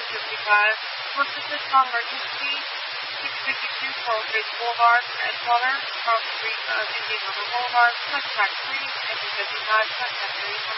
55. What's the Pittsburgh emergency? 652 Coral Ridge Boulevard, Edgewater, Carl Street, Indian River Boulevard, contact 3, engine 55, contact 31.